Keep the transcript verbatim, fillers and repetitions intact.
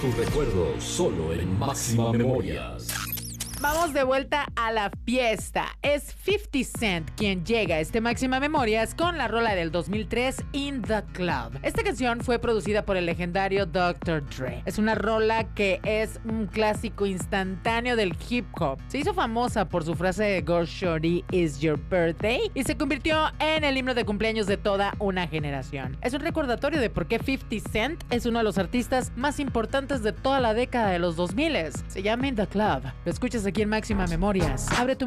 tus recuerdos solo en Máxima Memorias. Vamos de vuelta a la fiesta. Es fifty Cent quien llega a este Máxima Memorias con la rola del dos mil tres, In the Club. Esta canción fue producida por el legendario doctor Dre. Es una rola que es un clásico instantáneo del hip hop. Se hizo famosa por su frase Go Shorty, It's Your Birthday y se convirtió en el himno de cumpleaños de toda una generación. Es un recordatorio de por qué fifty Cent es uno de los artistas más importantes de toda la década de los dos mil. Se llama In the Club. Lo escuchas aquí en Máxima Memorias. Abre tu